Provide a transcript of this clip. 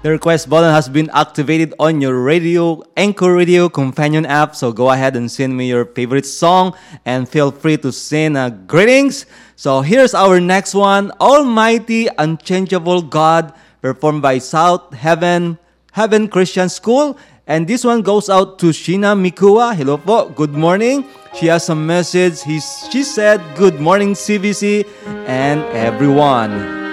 The request button has been activated on your radio, Anchor Radio companion app. So go ahead and send me your favorite song and feel free to send greetings. So here's our next one, Almighty Unchangeable God, performed by South Heaven Christian School. And this one goes out to Sheena Mikua. Hello po, good morning. She has a message. She said, good morning CBC and everyone.